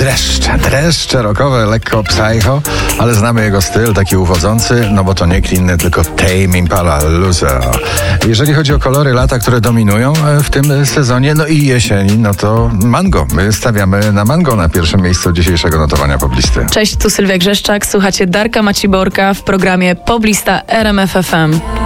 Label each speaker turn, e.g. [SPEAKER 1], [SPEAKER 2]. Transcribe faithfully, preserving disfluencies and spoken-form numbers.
[SPEAKER 1] Dreszcze, dreszcze rockowe, lekko psycho, ale znamy jego styl, taki uwodzący, no bo to nie inny, tylko Tame Impala, Loser. Jeżeli chodzi o kolory lata, które dominują w tym sezonie, no i jesieni, no to mango. My stawiamy na mango na pierwszym miejscu dzisiejszego notowania Poblisty.
[SPEAKER 2] Cześć, tu Sylwia Grzeszczak, słuchacie Darka Maciborka w programie Poblista R M F F M.